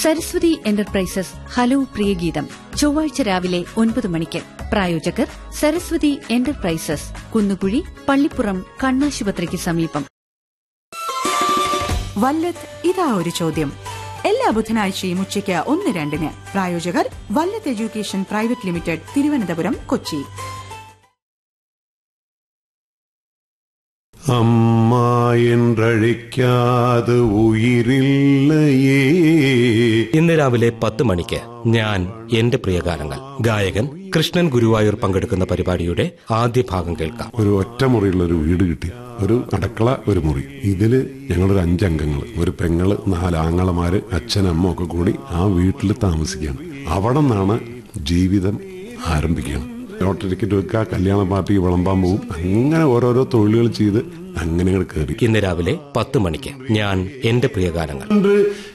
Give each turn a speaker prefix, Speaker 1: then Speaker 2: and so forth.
Speaker 1: Saraswati enterprises hello Priyageetham ചൊവ്വാഴ്ച രാവിലെ 9 മണിക്ക്. പ്രായോജകർ സരസ്വതി എന്റർപ്രൈസസ്, കുന്നുകുഴി, പള്ളിപ്പുറം, കണ്ണാശുപത്രിക്ക് സമീപം.
Speaker 2: വല്ലത്ത് ഇതാ ഒരു ചോദ്യം. എല്ലാ ബുധനാഴ്ചയും ഉച്ചയ്ക്ക് 1:02. പ്രായോജകർ Vallath education private limited, Thiruvananthapuram, Kochi.
Speaker 3: അമ്മ என்றழைக்காது ഉയിരില്ലയേ.
Speaker 4: ഇന്ന് രാവിലെ 10 മണിക്ക് ഞാൻ എന്റെ പ്രിയഗാനങ്ങൾ. ഗായകൻ കൃഷ്ണൻ ഗുരുവായൂർ പങ്കെടുക്കുന്ന പരിപാടിയുടെ ആദ്യ ഭാഗം കേൾക്കാം.
Speaker 3: ഒരു ഒറ്റമുറിയുള്ള ഒരു വീട് കിട്ടി. ഒരു അടുക്കള, ഒരു മുറി. ഇതില് ഞങ്ങളൊരു 5 അംഗങ്ങൾ, ഒരു പെങ്ങള്, 4 ആങ്ങളമാര്, അച്ഛനമ്മ ഒക്കെ കൂടി ആ വീട്ടിൽ താമസിക്കുകയാണ്. അവിടെ നിന്നാണ് ജീവിതം ആരംഭിക്കുകയാണ്. ലോട്ടറി ടിക്കറ്റ് വെക്കുക, കല്യാണ പാർട്ടിക്ക് വിളമ്പാൻ പോകും, അങ്ങനെ ഓരോരോ തൊഴിലുകൾ ചെയ്ത് അങ്ങനെ കയറി.
Speaker 4: ഇന്ന് രാവിലെ 10 മണിക്ക് ഞാൻ എന്റെ പ്രിയഗാനങ്ങൾ.